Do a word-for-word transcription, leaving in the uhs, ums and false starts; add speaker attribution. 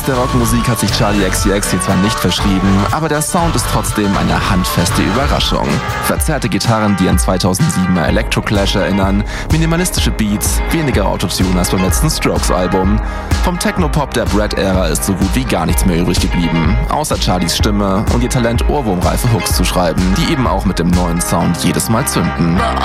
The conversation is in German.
Speaker 1: Der Rockmusik hat sich Charli X C X hier zwar nicht verschrieben, aber der Sound ist trotzdem eine handfeste Überraschung. Verzerrte Gitarren, die an zweitausendsiebener Electroclash erinnern, minimalistische Beats, weniger Autotune als beim letzten Strokes-Album. Vom Technopop der Brad-Ära ist so gut wie gar nichts mehr übrig geblieben, außer Charlis Stimme und ihr Talent, ohrwurmreife Hooks zu schreiben, die eben auch mit dem neuen Sound jedes Mal zünden.